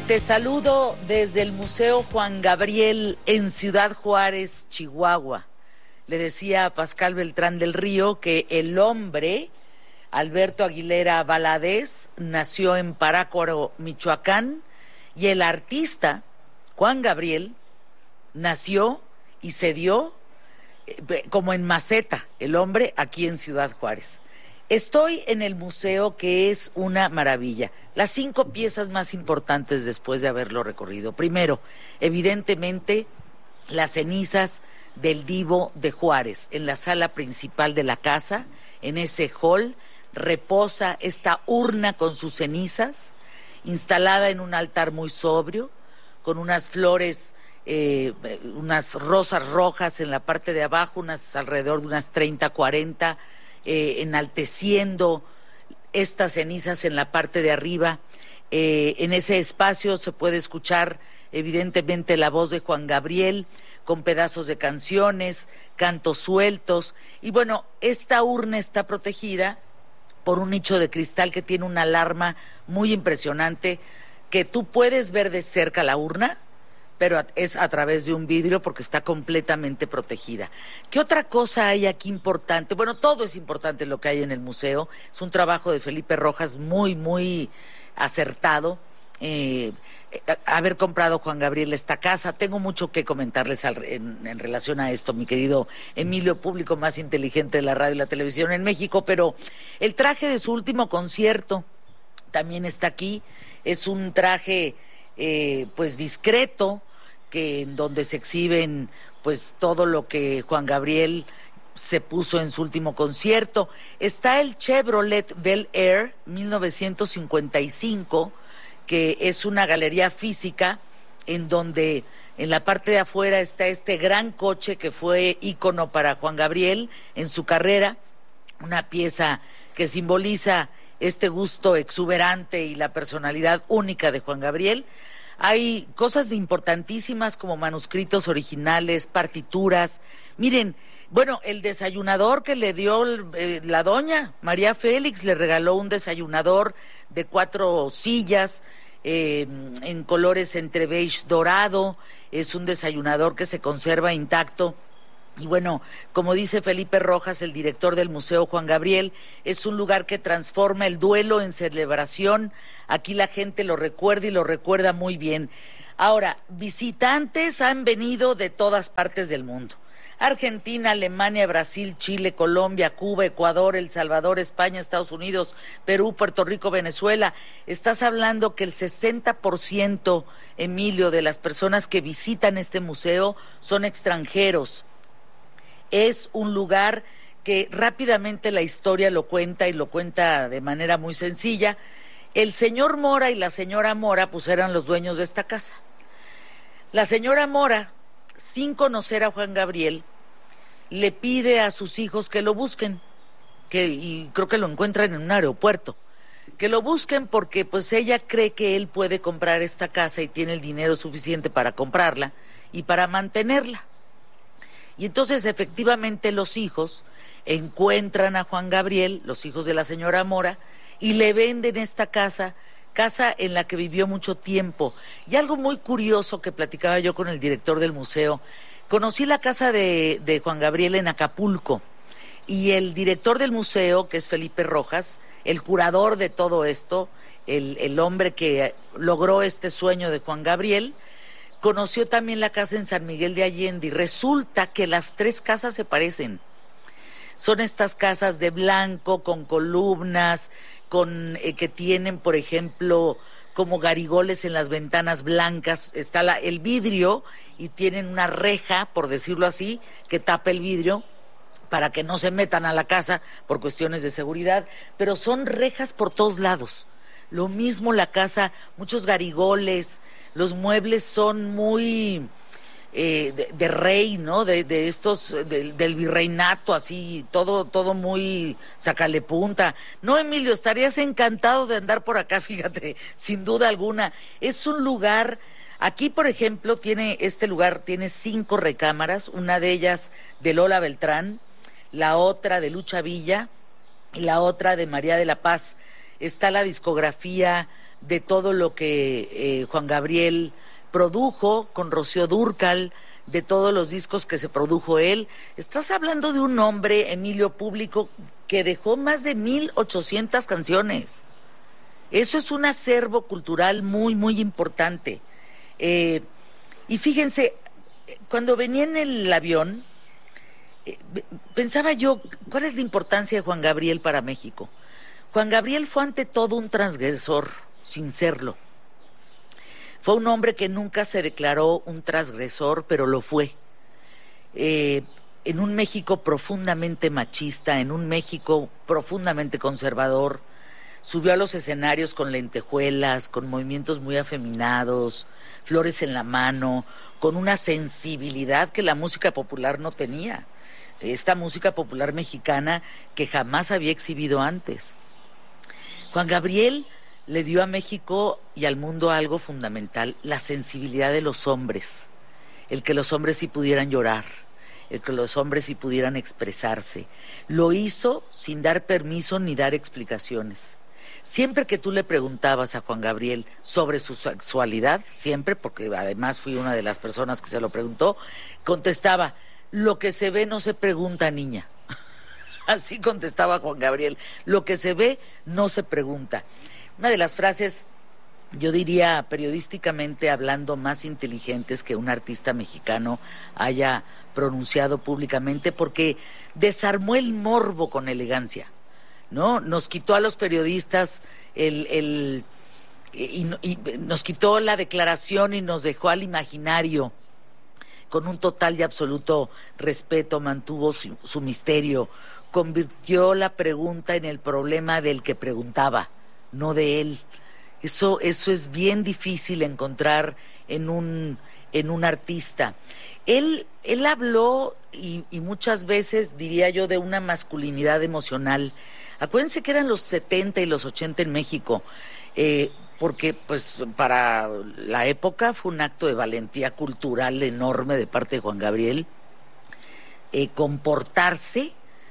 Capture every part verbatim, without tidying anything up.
Te saludo desde el Museo Juan Gabriel en Ciudad Juárez, Chihuahua. Le decía a Pascal Beltrán del Río que el hombre, Alberto Aguilera Valadez, nació en Parácuaro, Michoacán, y el artista, Juan Gabriel, nació y se dio eh, como en maceta, el hombre, aquí en Ciudad Juárez. Estoy en el museo, que es una maravilla. Las cinco piezas más importantes después de haberlo recorrido. Primero, evidentemente, las cenizas del Divo de Juárez. En la sala principal de la casa, en ese hall, reposa esta urna con sus cenizas, instalada en un altar muy sobrio, con unas flores, eh, unas rosas rojas en la parte de abajo, unas alrededor de unas treinta, cuarenta, Eh, enalteciendo estas cenizas en la parte de arriba. Eh, en ese espacio se puede escuchar evidentemente la voz de Juan Gabriel, con pedazos de canciones, cantos sueltos, y bueno, esta urna está protegida por un nicho de cristal que tiene una alarma muy impresionante, que tú puedes ver de cerca la urna, pero es a través de un vidrio porque está completamente protegida. ¿Qué otra cosa hay aquí importante? Bueno, todo es importante lo que hay en el museo. Es un trabajo de Felipe Rojas muy, muy acertado. Eh, haber comprado, Juan Gabriel, esta casa. Tengo mucho que comentarles al, en, en relación a esto, mi querido Emilio, público más inteligente de la radio y la televisión en México, pero el traje de su último concierto también está aquí. Es un traje Eh, pues discreto, que en donde se exhiben pues todo lo que Juan Gabriel se puso en su último concierto. Está el Chevrolet Bel Air mil novecientos cincuenta y cinco, que es una galería física en donde en la parte de afuera está este gran coche que fue ícono para Juan Gabriel en su carrera, una pieza que simboliza este gusto exuberante y la personalidad única de Juan Gabriel. Hay cosas importantísimas como manuscritos originales, partituras. Miren, bueno, el desayunador que le dio eh, la doña María Félix, le regaló un desayunador de cuatro sillas eh, en colores entre beige dorado. Es un desayunador que se conserva intacto. Y bueno, como dice Felipe Rojas, el director del Museo Juan Gabriel, es un lugar que transforma el duelo en celebración. Aquí la gente lo recuerda y lo recuerda muy bien. Ahora, visitantes han venido de todas partes del mundo. Argentina, Alemania, Brasil, Chile, Colombia, Cuba, Ecuador, El Salvador, España, Estados Unidos, Perú, Puerto Rico, Venezuela. Estás hablando que el sesenta por ciento, Emilio, de las personas que visitan este museo son extranjeros. Es un lugar que rápidamente la historia lo cuenta, y lo cuenta de manera muy sencilla. El señor Mora y la señora Mora pues eran los dueños de esta casa. La señora Mora, sin conocer a Juan Gabriel, le pide a sus hijos que lo busquen, que, y creo que lo encuentran en un aeropuerto, que lo busquen porque pues ella cree que él puede comprar esta casa y tiene el dinero suficiente para comprarla y para mantenerla. Y entonces efectivamente los hijos encuentran a Juan Gabriel, los hijos de la señora Mora, y le venden esta casa, casa en la que vivió mucho tiempo. Y algo muy curioso que platicaba yo con el director del museo, conocí la casa de, de Juan Gabriel en Acapulco, y el director del museo, que es Felipe Rojas, el curador de todo esto, el, el hombre que logró este sueño de Juan Gabriel, conoció también la casa en San Miguel de Allende, y resulta que las tres casas se parecen. Son estas casas de blanco, con columnas, con eh, que tienen, por ejemplo, como garigoles en las ventanas blancas. Está la, el vidrio, y tienen una reja, por decirlo así, que tapa el vidrio para que no se metan a la casa por cuestiones de seguridad. Pero son rejas por todos lados. Lo mismo la casa, muchos garigoles. Los muebles son muy eh, de, de rey, ¿no? De, de estos, de, del virreinato, así, todo, todo muy sacalepunta. No, Emilio, estarías encantado de andar por acá, fíjate, sin duda alguna. Es un lugar, aquí, por ejemplo, tiene, este lugar tiene cinco recámaras, una de ellas de Lola Beltrán, la otra de Lucha Villa y la otra de María de la Paz. Está la discografía de todo lo que eh, Juan Gabriel produjo con Rocío Dúrcal, de todos los discos que se produjo él. Estás hablando de un hombre, Emilio Público, que dejó más de mil ochocientas canciones. Eso es un acervo cultural muy, muy importante. Eh, y fíjense, cuando venía en el avión, eh, pensaba yo, ¿cuál es la importancia de Juan Gabriel para México? Juan Gabriel fue ante todo un transgresor, sin serlo. Fue un hombre que nunca se declaró un transgresor, pero lo fue. Eh, en un México profundamente machista, en un México profundamente conservador, subió a los escenarios con lentejuelas, con movimientos muy afeminados, flores en la mano, con una sensibilidad que la música popular no tenía. Esta música popular mexicana que jamás había exhibido antes. Juan Gabriel le dio a México y al mundo algo fundamental, la sensibilidad de los hombres, el que los hombres sí pudieran llorar, el que los hombres sí pudieran expresarse. Lo hizo sin dar permiso ni dar explicaciones. Siempre que tú le preguntabas a Juan Gabriel sobre su sexualidad, siempre, porque además fui una de las personas que se lo preguntó, contestaba, lo que se ve no se pregunta, niña. Así contestaba Juan Gabriel, lo que se ve no se pregunta. Una de las frases, yo diría periodísticamente hablando, más inteligentes que un artista mexicano haya pronunciado públicamente, porque desarmó el morbo con elegancia, ¿no? Nos quitó a los periodistas el, el y, y nos quitó la declaración y nos dejó al imaginario. Con un total y absoluto respeto mantuvo su, su misterio, convirtió la pregunta en el problema del que preguntaba, no de él. Eso, eso es bien difícil encontrar en un, en un artista. Él, él habló y, y muchas veces, diría yo, de una masculinidad emocional. Acuérdense que eran los setenta y los ochenta en México, eh, porque pues para la época fue un acto de valentía cultural enorme de parte de Juan Gabriel, eh, comportarse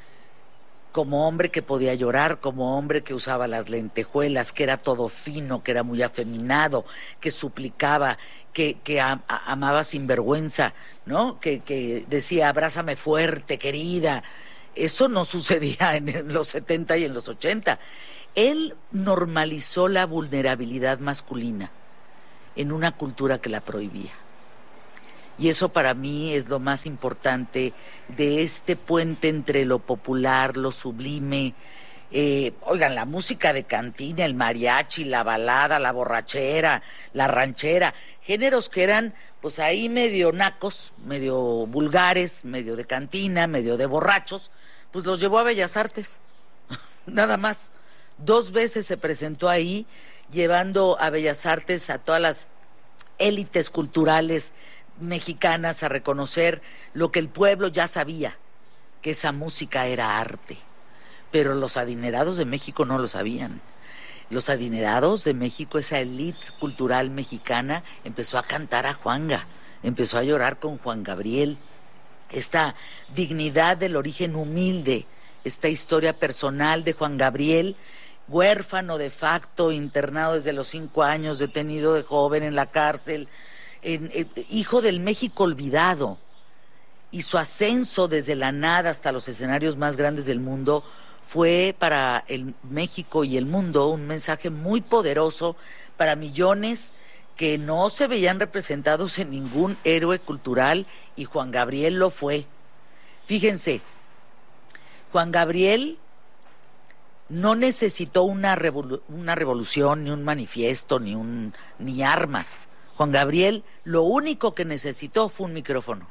como hombre que podía llorar, como hombre que usaba las lentejuelas, que era todo fino, que era muy afeminado, que suplicaba, que, que am, amaba sin vergüenza, ¿no? Que, que decía, abrázame fuerte, querida. Eso no sucedía en los setenta y en los ochenta. Él normalizó la vulnerabilidad masculina en una cultura que la prohibía. Y eso para mí es lo más importante de este puente entre lo popular, lo sublime. Eh, oigan, la música de cantina, el mariachi, la balada, la borrachera, la ranchera, géneros que eran pues ahí medio nacos, medio vulgares, medio de cantina, medio de borrachos, pues los llevó a Bellas Artes, nada más. Dos veces se presentó ahí, llevando a Bellas Artes a todas las élites culturales mexicanas a reconocer lo que el pueblo ya sabía, que esa música era arte. Pero los adinerados de México no lo sabían. Los adinerados de México, esa élite cultural mexicana, empezó a cantar a Juanga, empezó a llorar con Juan Gabriel. Esta dignidad del origen humilde, esta historia personal de Juan Gabriel, huérfano de facto, internado desde los cinco años, detenido de joven en la cárcel, en, en, hijo del México olvidado, y su ascenso desde la nada hasta los escenarios más grandes del mundo fue para el México y el mundo un mensaje muy poderoso para millones que no se veían representados en ningún héroe cultural, y Juan Gabriel lo fue. Fíjense, Juan Gabriel no necesitó una, revolu- una revolución, ni un manifiesto, ni, un, ni armas. Juan Gabriel lo único que necesitó fue un micrófono.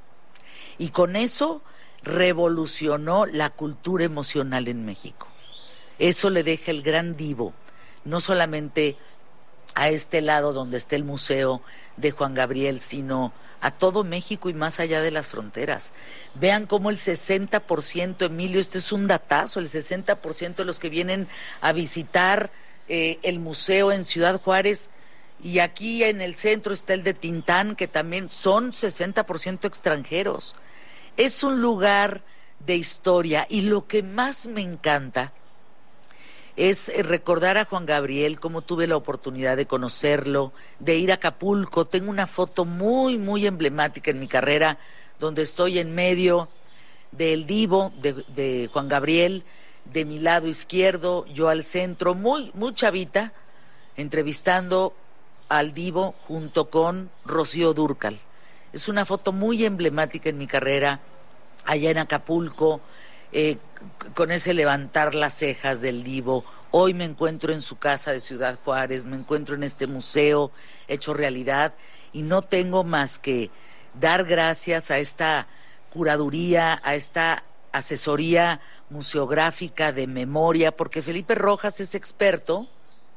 Y con eso revolucionó la cultura emocional en México. Eso le deja el gran divo, no solamente a este lado donde está el museo de Juan Gabriel, sino a todo México y más allá de las fronteras. Vean cómo el sesenta por ciento, Emilio, este es un datazo, el sesenta por ciento de los que vienen a visitar eh, el museo en Ciudad Juárez, y aquí en el centro está el de Tintán, que también son sesenta por ciento extranjeros. Es un lugar de historia, y lo que más me encanta es recordar a Juan Gabriel, cómo tuve la oportunidad de conocerlo, de ir a Acapulco. Tengo una foto muy, muy emblemática en mi carrera, donde estoy en medio del divo de, de Juan Gabriel, de mi lado izquierdo, yo al centro, muy, muy chavita, entrevistando al divo junto con Rocío Dúrcal. Es una foto muy emblemática en mi carrera, allá en Acapulco, eh, con ese levantar las cejas del divo. Hoy me encuentro en su casa de Ciudad Juárez, me encuentro en este museo hecho realidad, y no tengo más que dar gracias a esta curaduría, a esta asesoría museográfica de memoria, porque Felipe Rojas es experto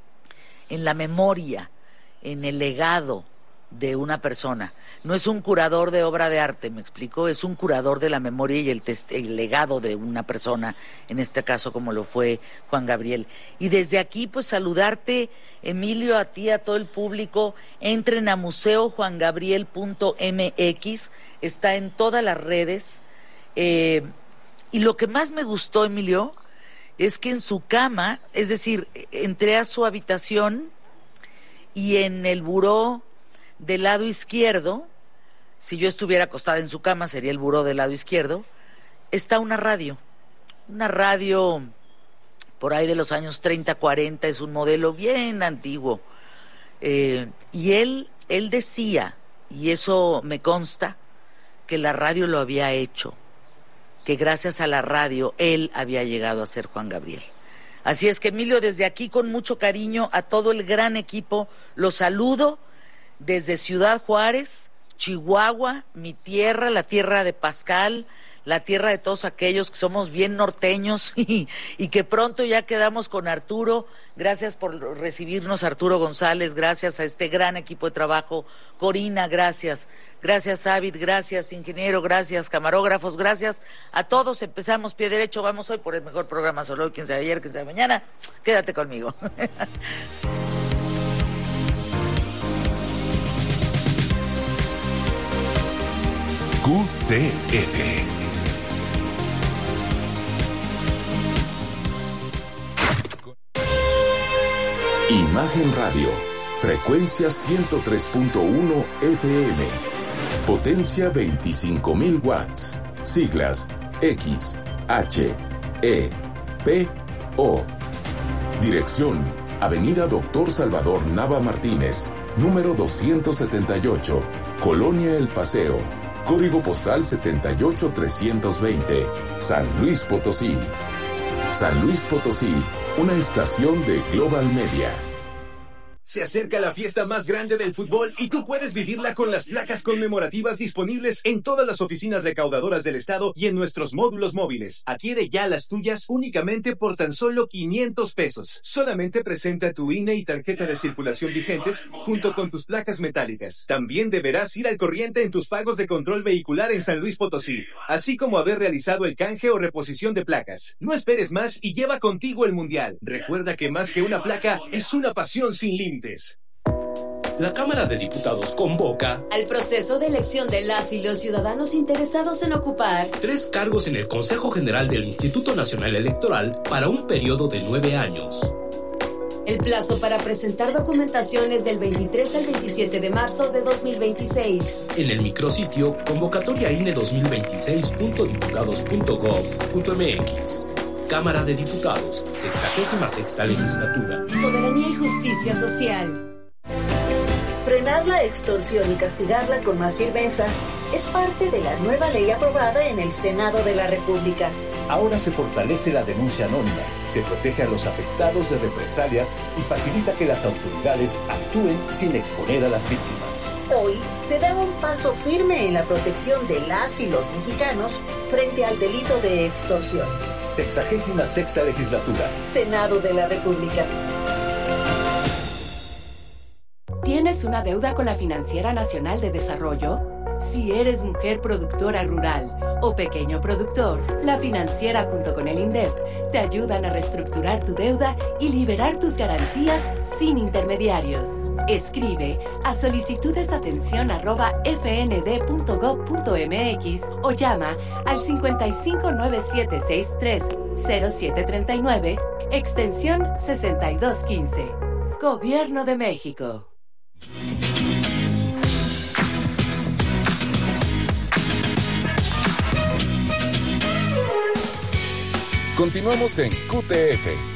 en la memoria, en el legado de una persona. No es un curador de obra de arte, ¿me explico? Es un curador de la memoria y el, test- el legado de una persona, en este caso como lo fue Juan Gabriel. Y desde aquí, pues saludarte, Emilio, a ti, a todo el público. Entren a museo juan gabriel punto m x, está en todas las redes. Eh, y lo que más me gustó, Emilio, es que en su cama, es decir, entré a su habitación y en el buró del lado izquierdo, si yo estuviera acostada en su cama, sería el buró del lado izquierdo, está una radio, una radio por ahí de los años treinta, cuarenta, es un modelo bien antiguo, eh, y él, él decía, y eso me consta, que la radio lo había hecho, que gracias a la radio él había llegado a ser Juan Gabriel. Así es que, Emilio, desde aquí con mucho cariño a todo el gran equipo, los saludo desde Ciudad Juárez, Chihuahua, mi tierra, la tierra de Pascal, la tierra de todos aquellos que somos bien norteños y, y que pronto ya quedamos con Arturo. Gracias por recibirnos, Arturo González, gracias a este gran equipo de trabajo. Corina, gracias. Gracias, Ávid, gracias, ingeniero, gracias, camarógrafos, gracias a todos. Empezamos pie derecho, vamos hoy por el mejor programa, solo hoy, quien sea ayer, quien sea mañana. Quédate conmigo. Q T F. Imagen Radio, frecuencia ciento tres punto uno F M, potencia veinticinco mil watts, siglas X, H, E, P, O. Dirección, Avenida Doctor Salvador Nava Martínez, número doscientos setenta y ocho, Colonia El Paseo. Código postal setenta y ocho trescientos veinte, San Luis Potosí. San Luis Potosí, una estación de Global Media. Se acerca la fiesta más grande del fútbol y tú puedes vivirla con las placas conmemorativas disponibles en todas las oficinas recaudadoras del estado y en nuestros módulos móviles. Adquiere ya las tuyas únicamente por tan solo quinientos pesos. Solamente presenta tu I N E y tarjeta de circulación vigentes junto con tus placas metálicas. También deberás ir al corriente en tus pagos de control vehicular en San Luis Potosí, así como haber realizado el canje o reposición de placas. No esperes más y lleva contigo el mundial. Recuerda que más que una placa, es una pasión sin límites. La Cámara de Diputados convoca al proceso de elección de las y los ciudadanos interesados en ocupar tres cargos en el Consejo General del Instituto Nacional Electoral para un periodo de nueve años. El plazo para presentar documentación es del veintitrés al veintisiete de marzo de dos mil veintiséis. En el micrositio convocatoria I N E dos mil veintiséis punto diputados punto gob punto m x. Cámara de Diputados, sexagésima sexta legislatura. Soberanía y justicia social. Frenar la extorsión y castigarla con más firmeza es parte de la nueva ley aprobada en el Senado de la República. Ahora se fortalece la denuncia anónima, se protege a los afectados de represalias y facilita que las autoridades actúen sin exponer a las víctimas. Hoy se da un paso firme en la protección de las y los mexicanos frente al delito de extorsión. Sexagésima sexta legislatura. Senado de la República. ¿Tienes una deuda con la Financiera Nacional de Desarrollo? Si eres mujer productora rural o pequeño productor, la Financiera junto con el INDEP te ayudan a reestructurar tu deuda y liberar tus garantías sin intermediarios. Escribe a solicitudesatención arroba fnd.gov.mx o llama al cincuenta y cinco nueve siete sesenta y tres cero siete treinta y nueve extensión sesenta y dos quince. Gobierno de México. Continuamos en Q T F,